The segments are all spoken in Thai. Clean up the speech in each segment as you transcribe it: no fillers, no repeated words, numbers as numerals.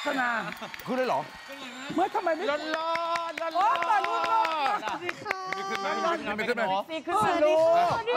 ธนาขึ้นเลยเหรอเมื่อทำไมไม่ร้อนร้อนร้อนร้อนร้อนสวัสดีค่ะขึ้นไหมไม่ขึ้นไหมขึ้นมาลูก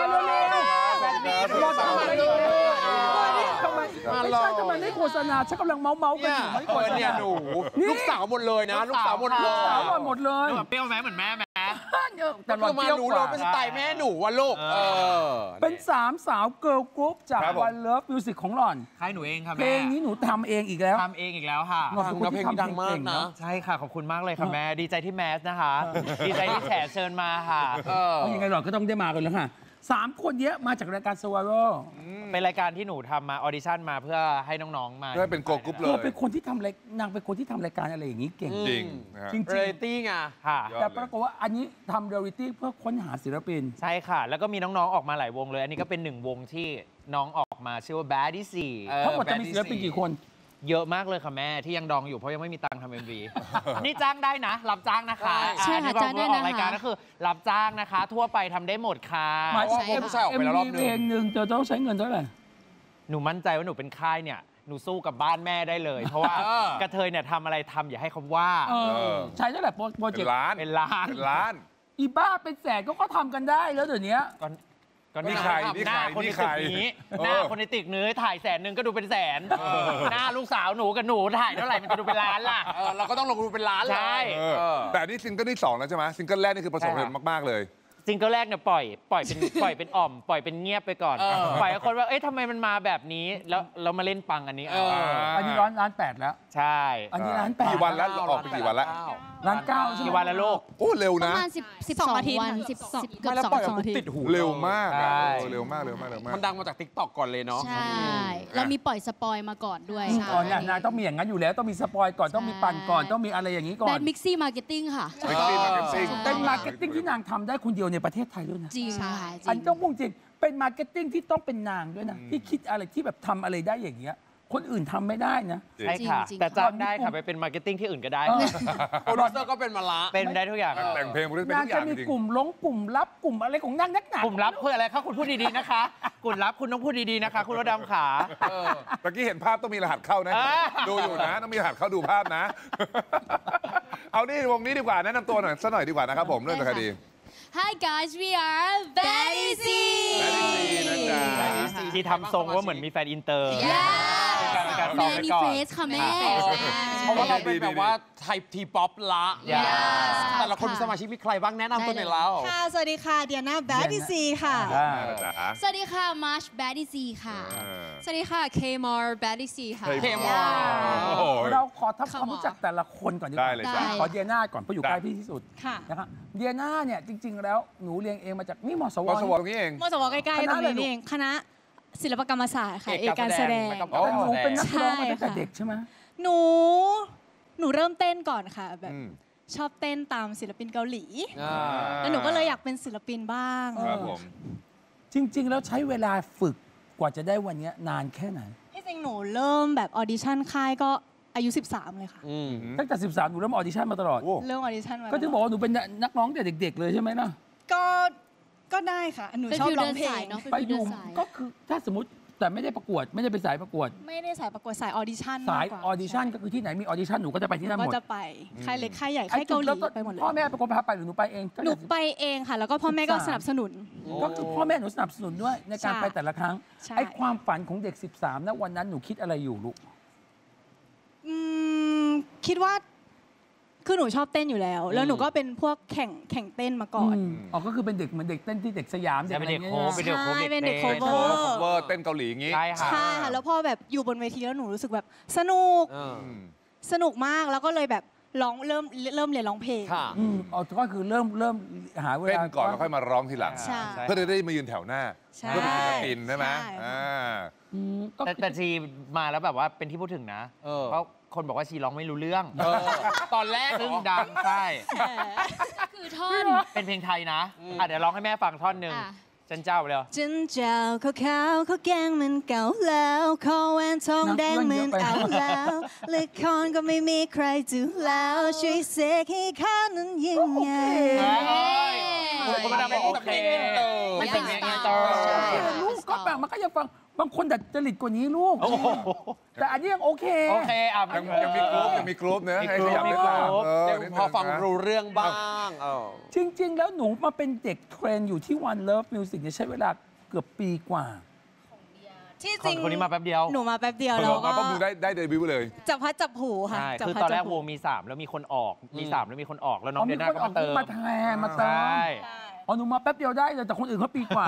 รอทำอะไรอยู่ทำไมไม่ใช่ทำไมไม่โฆษณาฉันกำลังเมากันอยู่ไม่โฆษณาเนี่ยหนูลูกสาวหมดเลยนะลูกสาวหมดเลยหมดเลยเปรี้ยวแม่เหมือนแม่แต่เรามาหนูเราเป็นสไตล์แม่หนูวะลูกเป็น3 สาวเกิร์ลกรุ๊ปจาก One Love Music ของหล่อนใครหนูเองค่ะแม่เพลงนี้หนูทำเองอีกแล้วทำเองอีกแล้วค่ะเพลงดังมากนะใช่ค่ะขอบคุณมากเลยค่ะแม่ดีใจที่แมสนะคะดีใจที่แฉเชิญมาค่ะยังไงหล่อนก็ต้องได้มากันแล้วค่ะ3 คนนี้มาจากรายการ Survivor เป็นรายการที่หนูทำมาออดิชั่นมาเพื่อให้น้องๆมาเพื่อเป็นโกกรุ๊ปเลยเป็นคนที่ทำนางเป็นคนที่ทำรายการอะไรอย่างนี้เก่งจริงเรียลิตี้ไงค่ะแต่ปรากฏว่าอันนี้ทำเรียลิตี้เพื่อค้นหาศิลปินใช่ค่ะแล้วก็มีน้องๆออกมาหลายวงเลยอันนี้ก็เป็น1 วงที่น้องออกมาชื่อว่า Baddy C ทั้งหมดจะมีศิลปินกี่คนเยอะมากเลยค่ะแม่ที่ยังดองอยู่เพราะยังไม่มีตังค์ทำ MV นี่จ้างได้นะรับจ้างนะคะใช่ค่ะจ้างได้นะคะรายการก็คือรับจ้างนะคะทั่วไปทำได้หมดค่ะหมายถึงผู้ชายออกไปแล้วรอบนึงเพลงหนึ่งจะต้องใช้เงินเท่าไหร่หนูมั่นใจว่าหนูเป็นค่ายเนี่ยหนูสู้กับบ้านแม่ได้เลยเพราะว่ากระเทยเนี่ยทำอะไรทำอย่าให้เขาว่าใช้เท่าไหร่โปรเจกต์เป็นล้านอีบ้าเป็นแสนก็ทำกันได้แล้วเดี๋ยวนี้ก็นี่ใครหน้าคนในตึกนี้หน้าคนในตึกนี้ถ่าย100,000ก็ดูเป็นแสนหน้าลูกสาวหนูกับหนูถ่ายเท่าไหร่มันจะดูเป็นล้านล่ะเราก็ต้องลงทุนเป็นล้านใช่แต่นี่ซิงเกิลที่2แล้วใช่ไหมซิงเกิลแรกนี่คือประสบความสำเร็จมากๆเลยซิงเกิลแรกเนี่ยปล่อยเป็นอ่อมปล่อยเป็นเงียบไปก่อนปล่อยให้คนว่าเอ๊ะทำไมมันมาแบบนี้แล้วเรามาเล่นปังอันนี้อันนี้ล้าน 8แล้วใช่อันนี้ล้าน 8 กี่วันแล้วออกไปกี่วันแล้วล้าน 9 กี่วันแล้วลูกโอ้เร็วนะประมาณ12 อาทิตย์เกือบ2 อาทิตย์ติดหูเร็วมากเร็วมากมันดังมาจาก TikTok ก่อนเลยเนาะใช่เรามีปล่อยสปอยมาก่อนด้วยก่อนนางต้องมีอย่างนั้นอยู่แล้วต้องมีสปอยก่อนต้องมีปั่นก่อนต้องมีอะไรอย่างนี้ก่อนแบรนด์มิกซี่มาร์เก็ตติ้งค่ะเป็นมาร์เก็ตติ้งที่นางทำได้คนเดียวในประเทศไทยด้วยนะจริงอันต้องพูดจริงเป็นมาร์เก็ตติ้งที่ต้องเป็นนางด้วยนะที่คิดอะไรที่แบบทำอะไรได้อย่างเงี้ยคนอื่นทำไม่ได้นะใช่ค่ะแต่จ้างได้ค่ะไปเป็นมาร์เก็ตติ้งที่อื่นก็ได้โปรดิวเซอร์ก็เป็นมาละเป็นได้ทุกอย่างแต่งเพลงเป็นทุกอย่างนางจะมีกลุ่มลับกลุ่มอะไรของนางนักหนากลุ่มลับเพื่ออะไรคะคุณพูดดีๆนะคะกลุ่มลับคุณต้องพูดดีๆนะคะคุณรดำขาตะกี้เห็นภาพต้องมีรหัสเข้านะดูอยู่นะต้องมีรหัสเข้าดูภาพนะเอานี่วงนี้ดีกว่าแนะนำตัวหน่อยสักหน่อยดีกว่านะครับผมเรื่องอะไรดี Hi guys, we are Baddy C ที่ทำทรงว่าเหมือนมีแฟนอินเตอร์แม่นี่เฟสค่ะแม่เพราะว่าเราเป็นแบบว่าไทป์ทีป๊อปละแต่ละคนสมาชิกมีใครบ้างแนะนำตัวหน่อยแล้วค่ะสวัสดีค่ะเดียนาแบดดี้ซีค่ะสวัสดีค่ะมาร์ชแบดดี้ซีค่ะสวัสดีค่ะเคมอร์แบดดี้ซีค่ะเคมอร์เราขอทำความรู้จักแต่ละคนก่อนดีกว่าขอเดียนาก่อนเพราะอยู่ใกล้พี่ที่สุดนะครับเดียนาเนี่ยจริงๆแล้วหนูเรียนเองมาจากนี่มสวนี่เองมสวใกล้ๆตรงนี้นี่เองคณะศิลปกรรมศาสตร์ค่ะเอกการแสดงแต่หนูเป็นนักร้องมาตั้งแต่เด็กใช่ไหมหนูเริ่มเต้นก่อนค่ะแบบชอบเต้นตามศิลปินเกาหลีแล้วหนูก็เลยอยากเป็นศิลปินบ้างจริงๆแล้วใช้เวลาฝึกกว่าจะได้วันนี้นานแค่ไหนที่จริงหนูเริ่มแบบออดิชั่นค่ายก็อายุ13เลยค่ะตั้งแต่13หนูเริ่มออดิชั่นมาตลอดเริ่มออดิชั่นมาก็ถึงบอกว่าหนูเป็นนักร้องแต่เด็กๆเลยใช่ไหมนะก็ได้ค่ะหนูชอบร้องเพลงไปดูก็คือถ้าสมมติแต่ไม่ได้ประกวดไม่ได้เป็นสายประกวดไม่ได้สายประกวดสายออดิชั่นสายออดิชั่นก็คือที่ไหนมีออดิชั่นหนูก็จะไปที่นั่นหมดก็จะไปค่ายเล็กค่ายใหญ่ค่ายเกาหลีไปหมดเลยพ่อแม่เป็นคนพาไปหรือหนูไปเองหนูไปเองค่ะแล้วก็พ่อแม่ก็สนับสนุนก็คือพ่อแม่หนูสนับสนุนด้วยในการไปแต่ละครั้งไอ้ความฝันของเด็ก13นะวันนั้นหนูคิดอะไรอยู่ลูกคิดว่าคือหนูชอบเต้นอยู่แล้วแล้วหนูก็เป็นพวกแข่งเต้นมาก่อนก็คือเป็นเด็กเหมือนเด็กเต้นที่เด็กสยามเด็กอะไรเงี้ยเป็นเด็กโคเวอร์เต้นเกาหลีอย่างงี้ใช่ค่ะแล้วพอแบบอยู่บนเวทีแล้วหนูรู้สึกแบบสนุกมากแล้วก็เลยแบบร้องเริ่มเรียนร้องเพลงก็คือเริ่มหาเวลาเต้นก่อนแล้วค่อยมาร้องทีหลังเพื่อจะได้มายืนแถวหน้าเพื่อเป็นศิลปินใช่ไหมแต่ชีมาแล้วแบบว่าเป็นที่พูดถึงนะเพราะคนบอกว่าชีร้องไม่รู้เรื่องตอนแรกซึ่งดังใช่คือท่อนเป็นเพลงไทยนะเดี๋ยวร้องให้แม่ฟังท่อนหนึ่งจันเจ้าไปแล้วจันเจ้าเขาแกงมันเก่าแล้วคอแหวนทองแดงมันเอาแล้วละครก็ไม่มีใครดูแล้วช่วยเสกให้ข้านั้นยังไงคนมาดังบอกโอเคไม่เป็นเพลงอินเตอร์ลูกก็ฟังมันก็ยังฟังบางคนดัดจริตกว่านี้ลูก แต่อันนี้ยังโอเคโอเคอ่ะยังมีกรุ๊ปเนื้อให้ขยับมีได้กรุ๊บ้างปยังพอฟังรู้เรื่องบ้างจริง ๆ แล้วหนูมาเป็นเด็กเทรนอยู่ที่ One Love Music เนี่ยใช้เวลาเกือบปีกว่าที่จริงคนนี้มาแป๊บเดียวหนูมาแป๊บเดียวเราแล้วก็ปั๊บดูได้เดบิวต์เลยจับพัดจับผูค่ะใช่จับคือพัดตอนแรจักบวผูงมี 3 แล้วมีคนออก มี 3 แล้วมีคนออก แล้วน้องอ๋อเดมีน่าคนก็ออมาก เติมมาแทนมาเติใช่มอ๋อหนูมาแป๊บเดียวได้เลยแต่คนอื่นเขาปีกว่า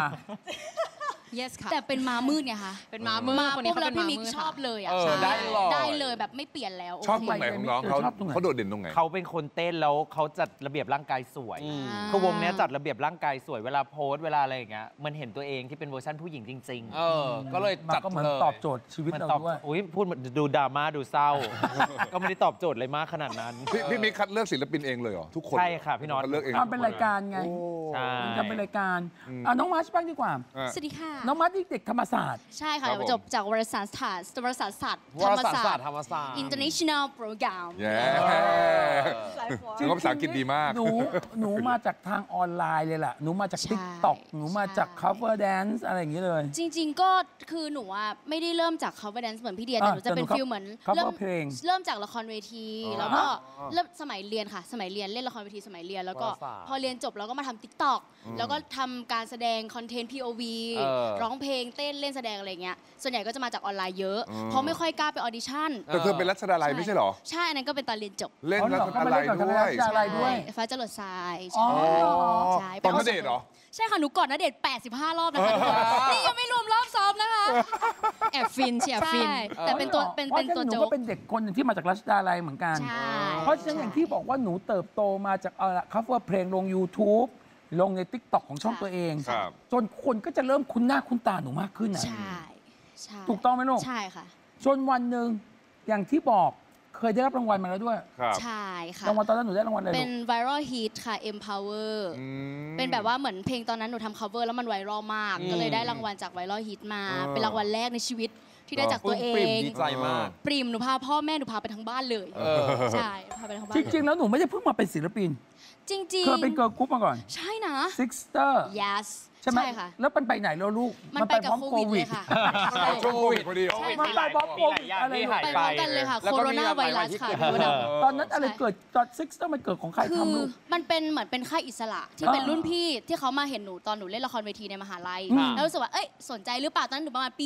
yes ค่ะ แต่เป็นม้ามืดไงคะเป็นม้ามืดมาคนนี้ปุ๊บเขาแล้วเป็นพี่ม้ามิกมืดชอบเลยอ่ะได้เลยได้เลยแบบไม่เปลี่ยนแล้วชอบตรงไหนของน้องเขาชอบตรงไหนเขาโดดเด่นตรงไหนเขาเป็นคนเต้นแล้วเขาจัดระเบียบร่างกายสวย คือวงเนี้ยจัดระเบียบร่างกายสวยเวลาโพสเวลาอะไรอย่างเงี้ยมันเห็นตัวเองที่เป็นเวอร์ชันผู้หญิงจริงก็เลยมันจัดก็เหมือนเลยตอบโจทย์ชีวิตมันเราตอบด้วยอุ้ยพูดเหมือนดูดราม่าดูเศร้า ก็ไม่ได้ตอบโจทย์อะไรมากขนาดนั้นพี่มิกคัดเลือกศิลปินเองเลยเหรอทุกคนใช่ค่ะพี่น็อตคัดเลือกเองทำเป็นรายการไงใช่ทำเป็นรายการน้องมาร์ชบ้างดีกว่าสวัสดีค่ะน้องมาร์ชนี่เด็กธรรมศาสตร์ใช่ค่ะครับผมจบจากวารสารศาสตร์วารสารศาสตร์วารสารศาสตร์ธรรมศาสตร์ international program แย่แล้วก็ภาษาอังกฤษดีมากหนูมาจากทางออนไลน์เลยล่ะ หนูมาจากใช่ TikTok หนูมาจากใช่ cover dance อะไรอย่างนี้เลยจริง ๆ ก็คือหนูอ่ะไม่ได้เริ่มจาก cover dance เหมือนพี่เดียแต่หนูจะเป็นแต่หนูฟิลเหมือน cover เริ่มเพลงเริ่มจากละครเวทีอ๋อแล้วก็เริ่มสมัยเรียนค่ะ สมัยเรียนเล่นละครเวทีสมัยเรียนแล้วก็วารสารพอเรียนจบเราก็มาทำ TikTok แล้วก็ทำการแสดงคอนเทนต์ POV ร้องเพลงเต้นเล่นแสดงอะไรเงี้ยส่วนใหญ่ก็จะมาจากออนไลน์เยอะเพราะไม่ค่อยกล้าไปออดิชั่นแต่เธอเป็นรัชดาลัยไม่ใช่เหรอใช่อันนั้นก็เป็นตอนเรียนจบเล่นอ๋อเหรรัอชดาลัยเขามาเล่นกับด้วยรัชดาลัย ด้วยฟ้าจรดทรายอ๋อใช่ตอนณเดชน์เหรอใช่ค่ะหนูกอดณเดชน์85 รอบนะคะนี่ยังไม่รวมรอบซ้อมนะคะแอบฟินเชียร์ฟินใช่แต่เป็นตัวเป็นเพราะฉะตัวหนูโจ๊ก็กเป็นเด็กคนหนึ่งที่มาจากรัชดาลัยเหมือนกันใช่เพราะฉะนั้นอย่างที่บอกว่าหนูเติบโตมาจากcover เพลงลง YouTube ลงใน TikTok ของช่องตัวเองครับจนคนก็จะเริ่มคุ้นหน้าคุ้นตาหนูมากขึ้นนะใช่ใช่ถูกต้องไหมลูกใช่ค่ะจนวันหนึ่งอย่างที่บอกเคยได้รับรางวัลมาแล้วด้วยครับใช่ค่ะรางวัลตอนนั้นหนูได้รางวัลอะไรเป็ลูนก viral hit ค่ะ empower เป็นแบบว่าเหมือนเพลงตอนนั้นหนูทำ cover แล้วมันไวรัลมาก ก็เลยได้รางวัลจาก viral hit มา เป็นรางวัลแรกในชีวิตที่ได้จากตัวเอปริ่มงดีใจมากปริมหนูพาพ่อแม่หนูพาไปทั้งบ้านเลย ใช่พาไปทั้งบ้านจริง ๆ แล้วหนูไม่ได้เพิ่งมาเป็นศิลปินจริงเคยเป็นเกิร์ลกรุ๊ปมาก่อนใช่นะ Sixter yes ใช่ไหมใช่ค่ะแล้วมันไปไหนแล้วลูกมันไปกับโควิดเลยค่ะใช่ช่วงโควิดพอดีมันไปเพราะโควิดอะไรที่ลูกหายไปไปพร้อมกันเลยค่ะแล้วโคก็โรมีนาไวรัสค่ะพี่มดดำตอนนั้นอะไรใช่เกิดตอนSixterมันเกิดของใครคือทำลูกมันเป็นเหมือนเป็นค่ายอิสระที่เป็นรุ่นพี่ที่เขามาเห็นหนูตอนหนูเล่นละครเวทีในมหาลัย แล้วรู้สึกว่าเอ้ยสนใจหรือเปล่าตอนนั้นหนูประมาณปี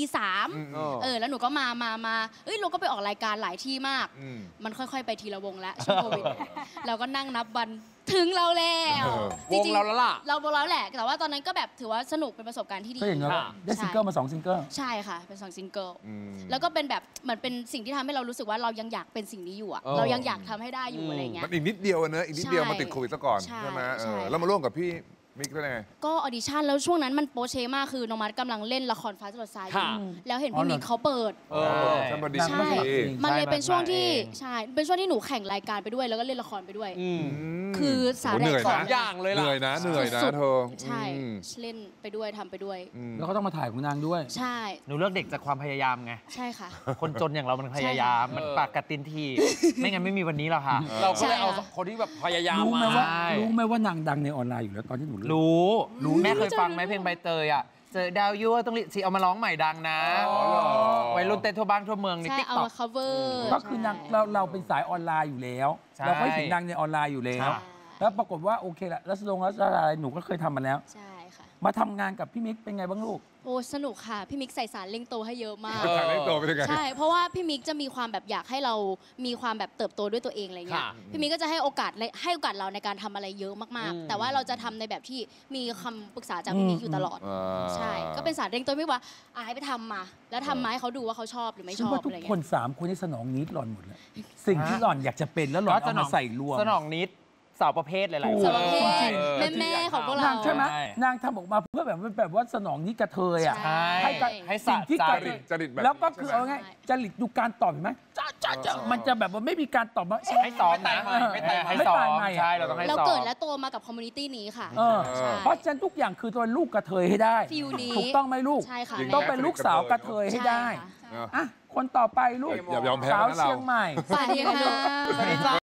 3แล้วหนูก็มาเอ้ยเราก็ไปออกรายการหลายที่มาก มันค่อยๆไปทีละวงแล้วช่วงโควิดเราก็นั่งนับวันถึงเราแล้ววงเราแล้วล่ะเราวงเราแหละแต่ว่าตอนนั้นก็แบบถือว่าสนุกเป็นประสบการณ์ที่ดีก็อย่างเงี้ยค่ะได้ซิงเกิลมา2ซิงเกิลใช่ค่ะเป็น2ซิงเกิลแล้วก็เป็นแบบเหมือนเป็นสิ่งที่ทำให้เรารู้สึกว่าเรายังอยากเป็นสิ่งนี้อยู่อะเรายังอยากทำให้ได้อยู่อะไรเงี้ยมันอีกนิดเดียวอะเนอะอีกนิดเดียวใช่มาติดโควิดซะก่อนใช่ใช่ไหมใช่แล้วมาร่วมกับพี่มิกได้ไงก็ออดิชั่นแล้วช่วงนั้นมันโปเชมากคือน้องมัดกำลังเล่นละครฟ้าจรดทรายอยู่ค่ะแล้วเห็นอ๋อพี่เหรอมิกเขาเปิดท่านบดีนางไม่ใช่ใช่มันเลยเป็นช่วงที่มาเองใช่เป็นช่วงที่หนูแข่งรายการไปด้วยแล้วก็เล่นละครไปด้วย คือสาโอ้แดเหนื่กอยก่อนะนอย่างเลยเหล่ะนื่อยนะเหนื่อยนะสุดๆเธอใช่เล่นไปด้วยทำไปด้วยแล้วก็ต้องมาถ่ายของนางด้วยใช่หนูเลือกเด็กจากความพยายามไงใช่ค่ะคนจนอย่างเรามันพยายาม มันปากกัดตินที ไม่งั้นไม่มีวันนี้หรอกค่ะเราก็เลยเอาใช่ค่ะคนที่แบบพยายามรู้ไหมมาว่าใช่รู้ไหมว่านางดังในออนไลน์อยู่แล้วตอนที่หนูเล่นรู้แม่เคยฟังไหมเพลงใบเตยอ่ะ เจอดาวยั่วต้องรีบเอามาร้องใหม่ดังนะวัยรุ่นเต้นทั่วบ้านทั่วเมืองในใช่ติ๊กเอาต็อกมา cover ก็คือนางเราเป็นสายออนไลน์อยู่แล้วใช่เราก็เห็นนางในออนไลน์อยู่แล้วใช่แล้วปรากฏว่าโอเคละรัศดงรัชดาลัยหนูก็เคยทำมาแล้วใช่ค่ะมาทำงานกับพี่มิกเป็นไงบ้างลูกโอ้สนุกค่ะ พี่มิกใส่สารเล่งโตให้เยอะมากถ่ายได้โตไปยังไงใช่ เพราะว่าพี่มิกจะมีความแบบอยากให้เรามีความแบบเติบโตด้วยตัวเองอะไรเงี้ยค่ะพี่มิกก็จะให้โอกาสเราในการทำอะไรเยอะมากๆ แต่ว่าเราจะทำในแบบที่มีคำปรึกษาจากพี่มิกอยู่ตลอด ใช่ ก็เป็นสารเร่งตัวไม่ว่าให้ไปทำมา แล้วทำมาให้เขาดูว่าเขาชอบหรือไม่ชฉันอบว่าทุอะกไรคเงี้นย 3 คนที่สนองนิดหล่อนหมดแล้วสิ่งที่หล่อนอยากจะเป็นแล้วหล่อนเอามาใส่รวมสนองนิดสาวประเภทหลายๆถูกคสารนเพศจริงแม่ๆของพวกเรานางใช่ไหมใช่นางทำออกมาเพื่อแบบว่าสนองนิดกระเทยอ่ะใช่ให้สิ่สะงที่ใจกระเทยจริตแบบแล้วก็คือใช่เอาไหมง่ายจริตดูการตอบเห็นไหมจ้ามันจะแบบว่าไม่มีการตอบว่าให้ซ้อมนะไม่ตายใหม่ให้ซ้อไม่ตายมใหม่ใช่เราต้องให้เราซ้อมเกิดและโตมากับคอมมูนิตี้นี้ค่ะเออใช่เพราะฉะนั้นทุกอย่างคือตัวลูกกระเทยให้ได้ฟิลนี้ถูกต้องไหมลูกใช่ค่ะจริงต้องเป็นลูกสาวกระเทยให้ได้ใช่ค่ะอ่ะคนต่อไปลูกอย่ายอมแพ้สาวนะเราเชียงใหม่สวัสดีค่ะสวัสดีจ้า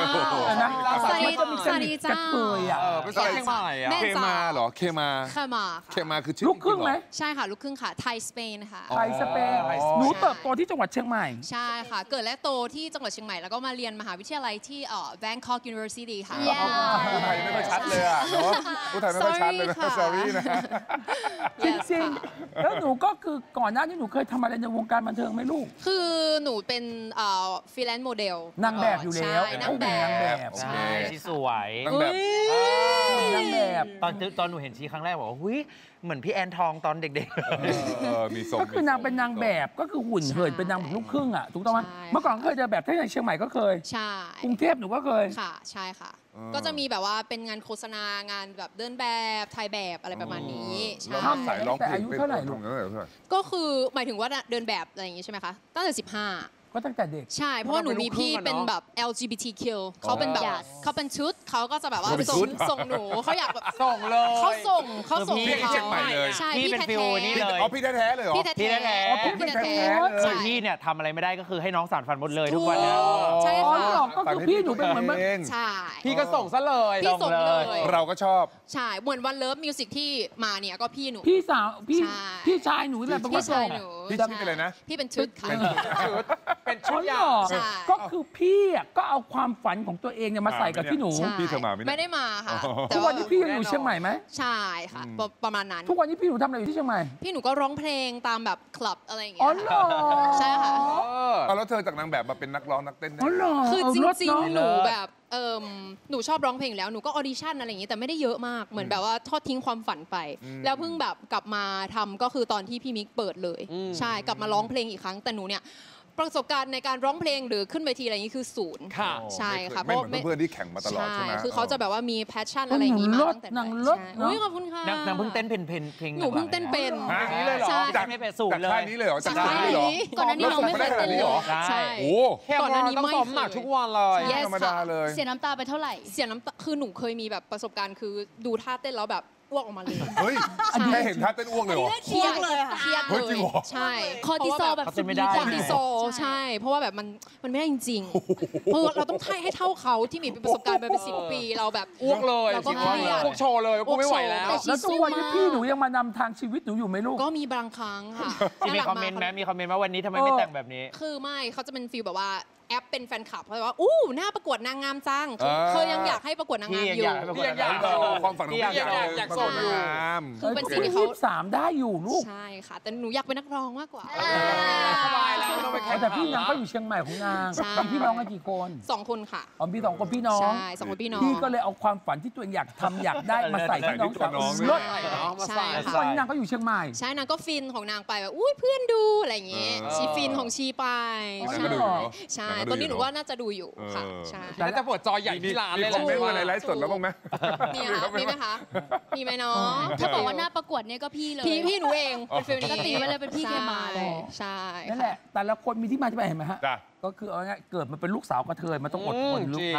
นะสวัสดีมันจะมีจริตกระเทยอ่ะเป็นสายเชียงใหม่อะแม่เคมาเหรอเคมาค่ะมาเคค่ะมาคือชื่อลูกครึ่งไหมใช่ค่ะ ลูกครึ่งค่ะ ไทยสเปนค่ะไทยสเปนหนูเติบโตที่จังหวัดเชียงใหม่ใช่ค่ะ เกิดและโตที่จังหวัดเชียงใหม่ แล้วก็มาเรียนมหาวิทยาลัยที่Bangkok University ค่ะพูดไทยไม่ค่อยชัดเลยอ่ะเนาะพูดไทยไม่ค่อยชัดเลยนะ Sorry สอรี่นะจริงๆแล้วหนูก็คือก่อนหน้านี้หนูเคยทำอะไรในวงการบันเทิงไหมลูกคือหนูเป็นฟรีแลนซ์โมเดลนางแบบอยู่แล้วใช่นางแบนางแบบ บใช่ที่สวยตั้งแบบนางแบบตอนหนูเห็นชีครั้งแรกบอกว่าหุ้ยเหมือนพี่แอนทองตอนเด็กมีทรงก็คือนางเป็นนางแบบก็คือหุ่นเหินเป็นนางแบบลูกครึ่งอ่ะถูกต้องไหมใช่เมื่อก่อนเคยเจอแบบที่ในเชียงใหม่ก็เคยใช่กรุงเทพหนูก็เคยค่ะ ใช่ค่ะ ก็จะมีแบบว่าเป็นงานโฆษณางานแบบเดินแบบถ่ายแบบอะไรประมาณนี้ใช่แล้วทำสายร้องเพลงแต่อายุเท่าไหร่ลูกก็คือหมายถึงว่าเดินแบบอะไรอย่างงี้ใช่ไหมคะ ตั้งแต่ 15 ก็ตั้งแต่เด็กใช่ เพราะว่าหนูมีพี่เป็นแบบ LGBTQ เขาเป็นแบบ Yes เขาเป็นชุดเขาก็จะแบบว่าเขาเป็นส่ชุงดส่งหนูเขาอยากแบบส่งเลยเขาส่งเขาส่งพี่ที่เชียงใหม่เลยใช่พี่พี่เป็นแท้ฟิลนี่เลยอ๋อพี่แท้ๆเลยเหรอพี่แท้พี่แท้ๆอ๋อพี่เป็นแท้ๆเลยใช่พี่เนี่ยทำอะไรไม่ได้ก็คือให้น้องสานฝันหมดเลยทุกวันเนี้ยใช่อ๋อค่ะเหรอก็คือพี่หนูเป็นเหมือนเองใช่พี่ก็ส่งซะเลยพี่ส่งเลยเราก็ชอบใช่เหมือนวันเลิฟมิวสิกที่มาเนี่ยก็พี่หนูพี่สาวพี่ใช่พี่ชายหนูนี่แหละเป็นคพี่นชายส่งหนูพี่ใช่เป็นอะไรนะพี่เป็นชุดค่ะชุดเป็นอ๋ชุอดเหอรย่างอใช่ก็คือพี่อ่ะก็เอาความฝันของตัวเองเนี่ยมาใส่กับที่หนูใช่พี่เธอมาไหมเนี่ยไม่ได้มาค่ะอ๋อแต่ทุกวันนี้พี่ยังอยู่เชียงใหม่ไหมใช่ค่ะประมาณนั้นทุกวันนี้พี่หนูทำอะไรอยู่ที่เชียงใหม่พี่หนูก็ร้องเพลงตามแบบคลับอะไรอย่างเงี้อ๋อย เหรอใช่ค่ะเอาแล้วเธอจากนางแบบมาเป็นนักร้องนักเต้นได้อ๋อเหรอคือจเาเลิศริงเนอะๆหนูแบบหนูชอบร้องเพลงอยู่แล้วหนูก็ออดิชั่นอะไรอย่างงี้แต่ไม่ได้เยอะมากเหมือนแบบว่าทอดทิ้งความฝันไป แล้วเพิ่งแบบกลับมาทำก็คือตอนที่พี่มิกเปิดเลย ใช่กลับมาร้องเพลงอีกครั้งแต่หนูเนี่ยประสบการณ์ในการร้องเพลงหรือขึ้นเวทีอะไรอย่างนี้คือศูนย์ค่ะใช่ค่ะไม่เหมือนเพื่อนๆที่แข่งมาตลอดใช่ไหมคือเขาจะแบบว่ามีแพชชั่นอะไรอย่างงี้มาตั้งแต่นางแรกเลิศใช่เนอะอุ้ยขอบคุณค่ะนางเพิ่งเต้นเพลงหนูเพิ่งเต้นเป็นฮะนี้เลยเหรอใช่จากไม่เป็นศูนย์จากค่ายนี้เลยเหรอจากใช่ค่ายนี้เหรอก่อนหน้านี้น้องไม่เคยเต้นเลยใช่โอ้แค่ก่อนหมาน้านี้ต้องไม่ซ้อมหนักเคยทุกวันเลย Yes ธรรมดาเลยเสียน้ำตาไปเท่าไหร่เสียน้ำตาคือหนูเคยมีแบบประสบการณ์คือดูท่าเต้นแล้วแบบอ้วกออกมาเลยเฮ้ยแค่เห็นท่าเต้นอ้วกเลยเหรอเครียดเลยค่ะเครียดเฮ้เลยจริงเหรอใช่คอร์ติซอลแบบเขาเต้นไม่ได้คอร์ติซอลใช่ เพราะว่าแบบมันไม่ได้จริงๆเพราะเราต้องให้เท่าเขาที่มีประสบการณ์มาเป็น10 ปีเราแบบอ้วกเลยเราก็เครียดอ้วกโชว์เลยกูไม่ไหวแล้วแต่แล้วทุกวันนี้พี่หนูยังมานำทางชีวิตหนูอยู่ไหมลูกก็มีบางครั้งค่ะที่มีคอมเมนต์ไหมมีคอมเมนต์ว่าวันนี้ทำไมไม่แต่งแบบนี้คือไม่เขาจะเป็นฟีลแบบว่าแอปเป็นแฟนคลับเขาจะว่าอู้หน้าประกวดนางงามจังเธอยังอยากให้ประกวดนางงามอยู่พี่ยังอยากให้ประกวดพี่ยังอยากความฝันของพี่อยากประส่กวงดนางงามคือเป็นสิ่งที่ยี่เขาสิบสามได้อยู่ลูกใช่ค่ะ แต่หนูอยากเป็นนักร้องมากกว่าสบายแล้วไม่ต้องไปแข่งแต่พี่นางก็อยู่เชียงใหม่ของนางใช่มีพี่น้องกันกี่คน 2 คนค่ะอ๋อพี่สองคนพี่น้องใช่2 คนพี่น้องพี่ก็เลยเอาความฝันที่ตัวเองอยากทำอยากได้มาใส่ที่น้องสาวเลิศใช่ทุกค่ะวันนี้นางก็อยู่เชียงใหม่ใช่นางก็ฟินของนางไปแบบอุ้ยเพื่อนดูอะไรอย่างเงี้ยชีฟินของชีไปนางใช่ก็ดูอยู่เนอะใช่างก็ตอนนี้หนูยู่ว่าน่าจะดูอยู่ค่ะใช่แล้วจะปวดจอใหญ่ที่ร้านเลยคอมเมนต์มาในไลฟ์สดแล้วบ้างไหมมีค่ะมีไหมคะมีไหมเนาะถ้าบอกว่าหน้าประกวดเนี่ยก็พี่เลยพี่หนูเองเป็นฟิลก็ตีนี้ไว้เลยเป็นพี่เคมาเลยใช่นั่นแหละแต่ละคนมีที่มาที่ไปเห็นไหมฮะจ้ะก็คือเอาง่ายๆเกิดมาเป็นลูกสาวกระเทยมันต้องอดทนลูก